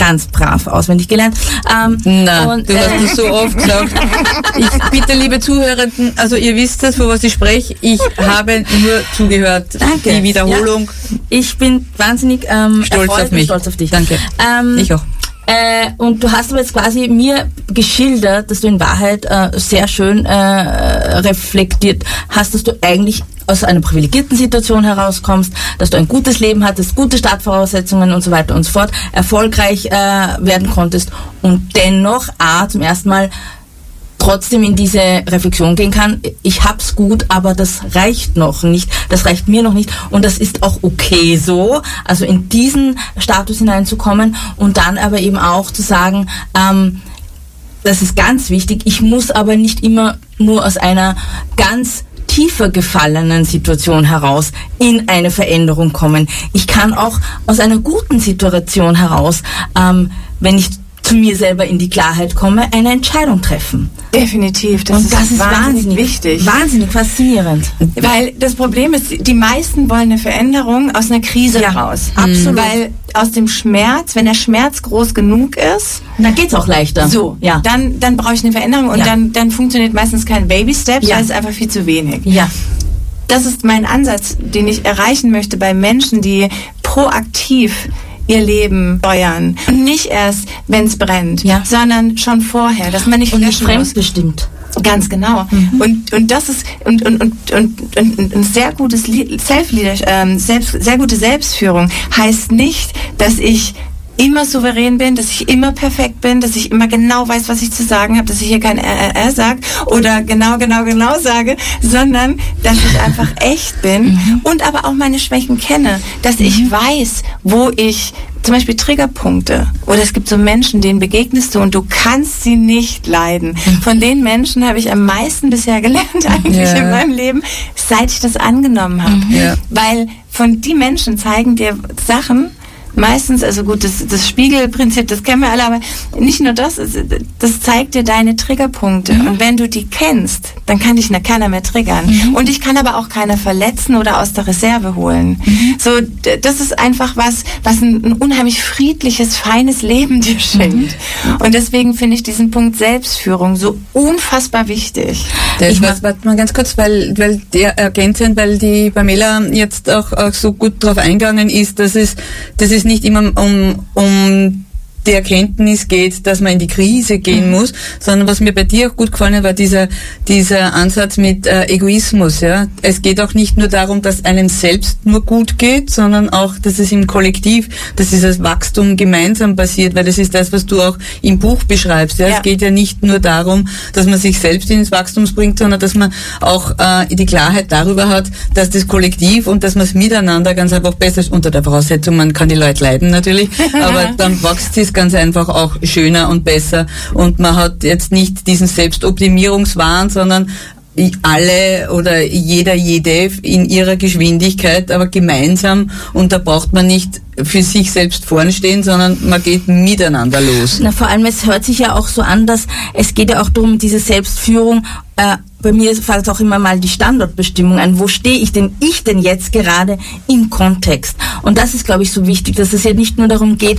ganz brav auswendig gelernt. Du hast das so oft gesagt. Bitte, liebe Zuhörenden, also ihr wisst das, von was ich spreche. Ich habe nur zugehört. Danke. Die Wiederholung. Ja. Ich bin wahnsinnig stolz auf mich. Stolz auf dich. Danke. Ich auch. Und du hast aber jetzt quasi mir geschildert, dass du in Wahrheit sehr schön reflektiert hast, dass du eigentlich aus einer privilegierten Situation herauskommst, dass du ein gutes Leben hattest, gute Startvoraussetzungen und so weiter und so fort, erfolgreich werden konntest und dennoch zum ersten Mal trotzdem in diese Reflexion gehen kann, ich hab's gut, aber das reicht noch nicht, das reicht mir noch nicht und das ist auch okay so, also in diesen Status hineinzukommen und dann aber eben auch zu sagen, das ist ganz wichtig, ich muss aber nicht immer nur aus einer ganz tiefer gefallenen Situation heraus in eine Veränderung kommen. Ich kann auch aus einer guten Situation heraus, wenn ich zu mir selber in die Klarheit komme, eine Entscheidung treffen. Definitiv. Das ist wahnsinnig wichtig. Wahnsinnig faszinierend. Weil das Problem ist, die meisten wollen eine Veränderung aus einer Krise raus. Absolut. Weil aus dem Schmerz, wenn der Schmerz groß genug ist, dann geht's auch leichter. So, ja. Dann brauche ich eine Veränderung und dann funktioniert meistens kein Baby-Steps, weil es einfach viel zu wenig. Ja. Das ist mein Ansatz, den ich erreichen möchte bei Menschen, die proaktiv ihr Leben steuern. Und nicht erst, wenn es brennt, sondern schon vorher, dass man nicht fremdbestimmt. Ganz genau. Und das ist und ein sehr gutes sehr gute Selbstführung heißt nicht, dass ich immer souverän bin, dass ich immer perfekt bin, dass ich immer genau weiß, was ich zu sagen habe, dass ich hier kein sage oder genau sage, sondern dass ich einfach echt bin und aber auch meine Schwächen kenne, dass ich weiß, wo ich zum Beispiel Triggerpunkte oder es gibt so Menschen, denen begegnest du und du kannst sie nicht leiden. Von den Menschen habe ich am meisten bisher gelernt eigentlich in meinem Leben, seit ich das angenommen habe. Weil von die Menschen zeigen dir Sachen, meistens, also gut, das Spiegelprinzip, das kennen wir alle, aber nicht nur das zeigt dir deine Triggerpunkte. Und wenn du die kennst, dann kann dich keiner mehr triggern. Und ich kann aber auch keiner verletzen oder aus der Reserve holen. So, das ist einfach was ein unheimlich friedliches, feines Leben dir schenkt. Und deswegen finde ich diesen Punkt Selbstführung so unfassbar wichtig. Warte mal ganz kurz, weil der ergänzend, weil die Pamela jetzt auch so gut drauf eingegangen ist, dass es nicht immer um die Erkenntnis geht, dass man in die Krise gehen muss, sondern was mir bei dir auch gut gefallen hat, war dieser Ansatz mit Egoismus. Ja, es geht auch nicht nur darum, dass einem selbst nur gut geht, sondern auch, dass es im Kollektiv, dass dieses Wachstum gemeinsam passiert, weil das ist das, was du auch im Buch beschreibst. Ja, es geht ja nicht nur darum, dass man sich selbst ins Wachstum bringt, sondern dass man auch die Klarheit darüber hat, dass das Kollektiv und dass man es miteinander ganz einfach besser ist, unter der Voraussetzung, man kann die Leute leiden natürlich, aber dann wächst es ganz einfach auch schöner und besser und man hat jetzt nicht diesen Selbstoptimierungswahn, sondern alle oder jede in ihrer Geschwindigkeit, aber gemeinsam und da braucht man nicht für sich selbst vorne stehen, sondern man geht miteinander los. Na, vor allem, es hört sich ja auch so an, dass es geht ja auch darum, diese Selbstführung, bei mir fällt auch immer mal die Standortbestimmung ein. Wo stehe ich denn jetzt gerade im Kontext? Und das ist, glaube ich, so wichtig, dass es ja nicht nur darum geht,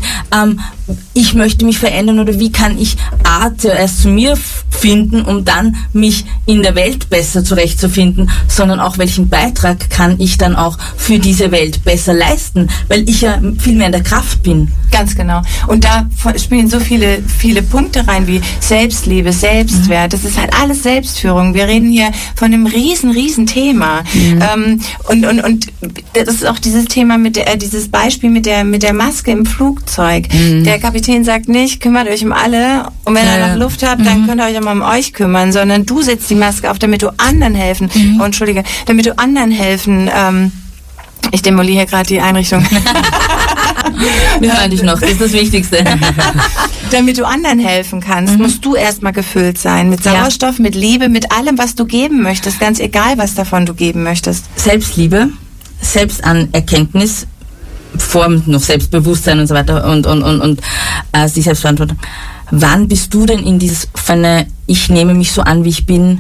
ich möchte mich verändern oder wie kann ich zuerst zu mir finden, um dann mich in der Welt besser zurechtzufinden, sondern auch welchen Beitrag kann ich dann auch für diese Welt besser leisten, weil ich ja viel mehr in der Kraft bin. Ganz genau. Und da spielen so viele Punkte rein wie Selbstliebe, Selbstwert. Das ist halt alles Selbstführung. Wir reden hier von einem riesen Thema. Und das ist auch dieses Thema dieses Beispiel mit der Maske im Flugzeug. Der Kapitän sagt nicht, kümmert euch um alle und wenn ihr noch Luft habt, dann könnt ihr euch auch mal um euch kümmern, sondern du setzt die Maske auf, damit du anderen helfen. Damit du anderen helfen. Ich demoliere gerade die Einrichtung. Wir hören dich noch, das ist das Wichtigste. Damit du anderen helfen kannst, musst du erstmal gefüllt sein mit Sauerstoff, mit Liebe, mit allem, was du geben möchtest, ganz egal, was davon du geben möchtest. Selbstliebe, Selbstanerkenntnis, formt noch Selbstbewusstsein und so weiter und die Selbstverantwortung. Wann bist du denn in dieses ich nehme mich so an, wie ich bin,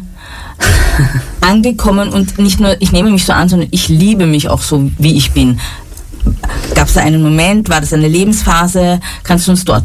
angekommen und nicht nur ich nehme mich so an, sondern ich liebe mich auch so, wie ich bin? Gab es da einen Moment? War das eine Lebensphase? Kannst du uns dort